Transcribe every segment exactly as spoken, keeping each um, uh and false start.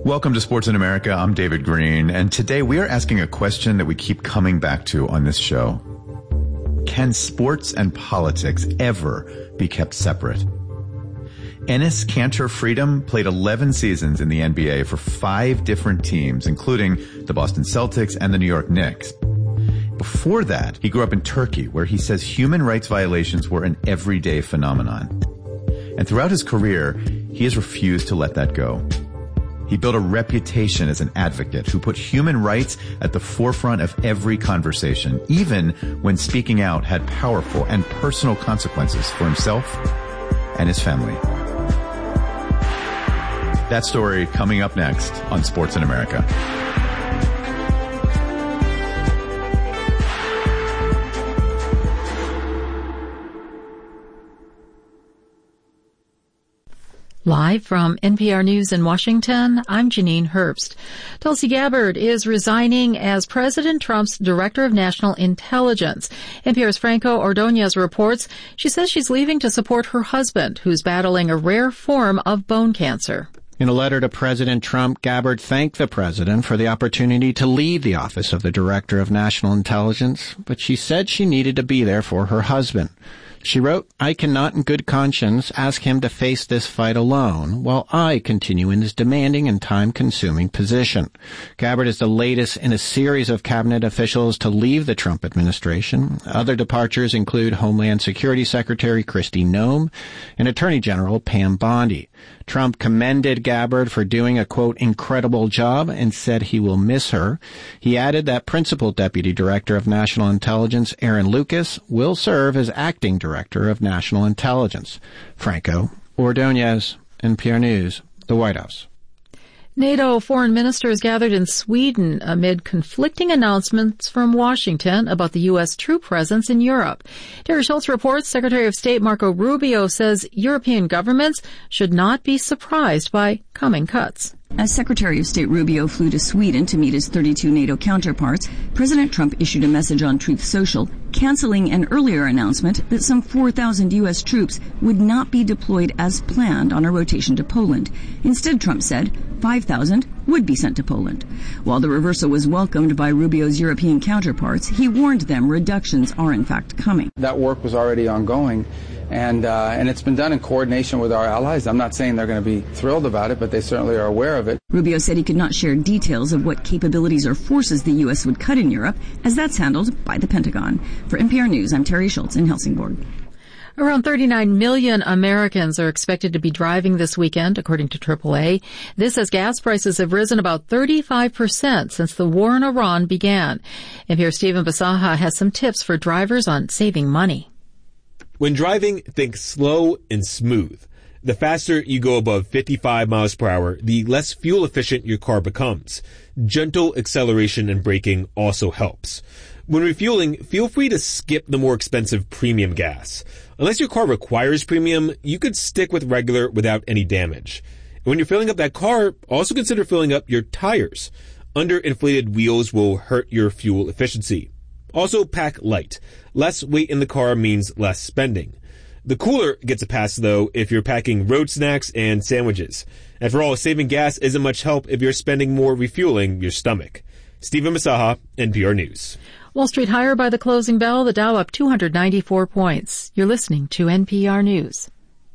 Welcome to Sports in America. I'm David Green, and today we are asking a question that we keep coming back to on this show. Can sports and politics ever be kept separate? Enes Kanter Freedom played eleven seasons in the N B A for five different teams, including the Boston Celtics and the New York Knicks. Before that, he grew up in Turkey, where he says human rights violations were an everyday phenomenon. And throughout his career, he has refused to let that go. He built a reputation as an advocate who put human rights at the forefront of every conversation, even when speaking out had powerful and personal consequences for himself and his family. That story coming up next on Sports in America. Live from N P R News in Washington, I'm Janine Herbst. Tulsi Gabbard is resigning as President Trump's Director of National Intelligence. N P R's Franco Ordonez reports she says she's leaving to support her husband, who's battling a rare form of bone cancer. In a letter to President Trump, Gabbard thanked the president for the opportunity to lead the office of the Director of National Intelligence, but she said she needed to be there for her husband. She wrote, "I cannot in good conscience ask him to face this fight alone, while I continue in this demanding and time-consuming position." Gabbard is the latest in a series of cabinet officials to leave the Trump administration. Other departures include Homeland Security Secretary Kristi Noem and Attorney General Pam Bondi. Trump commended Gabbard for doing a, quote, incredible job and said he will miss her. He added that Principal Deputy Director of National Intelligence Aaron Lucas will serve as Acting Director of National Intelligence. Franco Ordonez, N P R News, the White House. NATO foreign ministers gathered in Sweden amid conflicting announcements from Washington about the U S troop presence in Europe. Terry Schultz reports Secretary of State Marco Rubio says European governments should not be surprised by coming cuts. As Secretary of State Rubio flew to Sweden to meet his thirty-two NATO counterparts, President Trump issued a message on Truth Social, canceling an earlier announcement that some four thousand U S troops would not be deployed as planned on a rotation to Poland. Instead, Trump said five thousand would be sent to Poland. While the reversal was welcomed by Rubio's European counterparts, he warned them reductions are in fact coming. That work was already ongoing. And uh, and it's been done in coordination with our allies. I'm not saying they're going to be thrilled about it, but they certainly are aware of it. Rubio said he could not share details of what capabilities or forces the U S would cut in Europe, as that's handled by the Pentagon. For N P R News, I'm Terry Schultz in Helsingborg. Around thirty-nine million Americans are expected to be driving this weekend, according to triple A. This as gas prices have risen about thirty-five percent since the war in Iran began. N P R's Stephen Basaha has some tips for drivers on saving money. When driving, think slow and smooth. The faster you go above fifty-five miles per hour, the less fuel efficient your car becomes. Gentle acceleration and braking also helps. When refueling, feel free to skip the more expensive premium gas. Unless your car requires premium, you could stick with regular without any damage. And when you're filling up that car, also consider filling up your tires. Underinflated wheels will hurt your fuel efficiency. Also, pack light. Less weight in the car means less spending. The cooler gets a pass, though, if you're packing road snacks and sandwiches. After all, saving gas isn't much help if you're spending more refueling your stomach. Stephen Masaha, N P R News. Wall Street higher by the closing bell, the Dow up two hundred ninety-four points. You're listening to N P R News.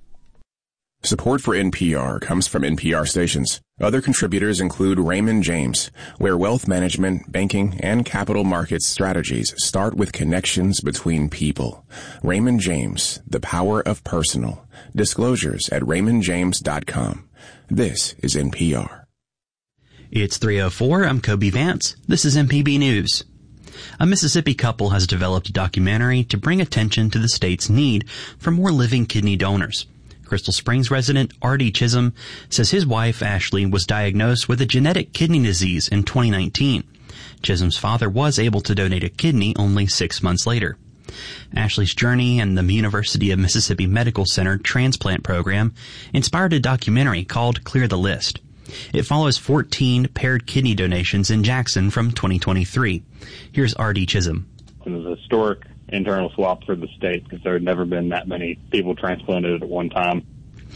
Support for N P R comes from N P R stations. Other contributors include Raymond James, where wealth management, banking, and capital markets strategies start with connections between people. Raymond James, the power of personal. Disclosures at raymond james dot com. This is N P R. It's three oh four. I'm Kobe Vance. This is M P B News. A Mississippi couple has developed a documentary to bring attention to the state's need for more living kidney donors. Crystal Springs resident Artie Chisholm says his wife, Ashley, was diagnosed with a genetic kidney disease in twenty nineteen. Chisholm's father was able to donate a kidney only six months later. Ashley's journey and the University of Mississippi Medical Center transplant program inspired a documentary called Clear the List. It follows fourteen paired kidney donations in Jackson from twenty twenty-three. Here's Artie Chisholm. It was a historic internal swap for the state because there had never been that many people transplanted at one time.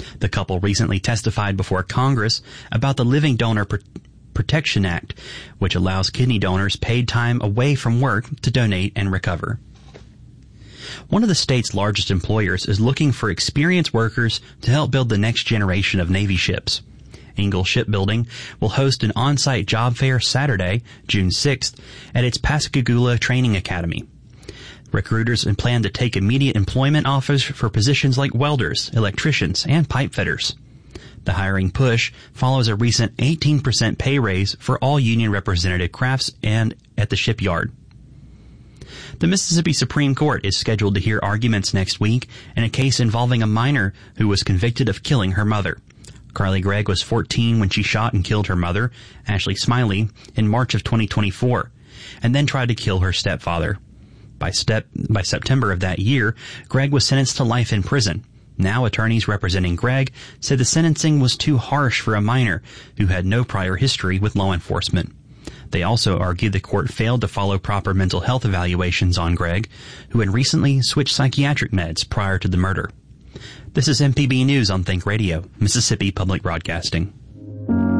The couple recently testified before Congress about the Living Donor Pr- Protection Act, which allows kidney donors paid time away from work to donate and recover. One of the state's largest employers is looking for experienced workers to help build the next generation of Navy ships. Ingalls Shipbuilding will host an on-site job fair Saturday, June sixth, at its Pascagoula Training Academy. Recruiters plan to take immediate employment offers for positions like welders, electricians, and pipe fitters. The hiring push follows a recent eighteen percent pay raise for all union-represented crafts and at the shipyard. The Mississippi Supreme Court is scheduled to hear arguments next week in a case involving a minor who was convicted of killing her mother. Carly Gregg was fourteen when she shot and killed her mother, Ashley Smiley, in March of twenty twenty-four, and then tried to kill her stepfather. By, step, by September of that year, Gregg was sentenced to life in prison. Now attorneys representing Gregg said the sentencing was too harsh for a minor who had no prior history with law enforcement. They also argued the court failed to follow proper mental health evaluations on Gregg, who had recently switched psychiatric meds prior to the murder. This is M P B News on Think Radio, Mississippi Public Broadcasting.